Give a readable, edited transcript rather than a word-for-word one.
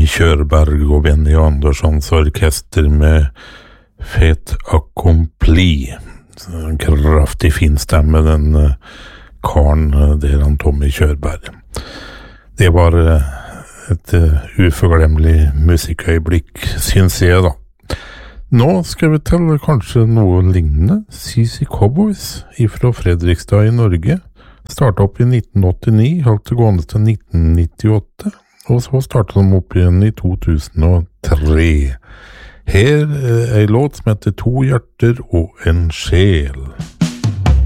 Kjørberg og Benny Anderssons orkester med Fait Accompli. En kraftig fin stemme, den karen der, han Tommy Kjørberg. Det var et uforglemmelig musikkøyeblikk, synes jeg da. Nå skal vi til kanskje noe lignende. CC Cowboys fra Fredrikstad i Norge. Startet opp i 1989, holdt det gående til 1998, og så startet de opp igjen i 2003. Her en låt som heter To hjerter og en sjel.